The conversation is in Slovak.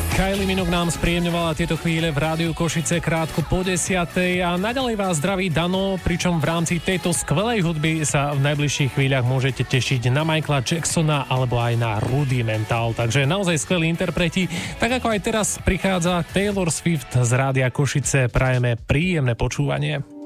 Kylie Minogue nám spríjemňovala tieto chvíle v Rádiu Košice krátko po 10:00 a naďalej vás zdraví Dano, pričom v rámci tejto skvelej hudby sa v najbližších chvíľach môžete tešiť na Michaela Jacksona alebo aj na Rudimental, takže naozaj skvelí interpreti. Tak ako aj teraz prichádza Taylor Swift z Rádia Košice, prajeme príjemné počúvanie.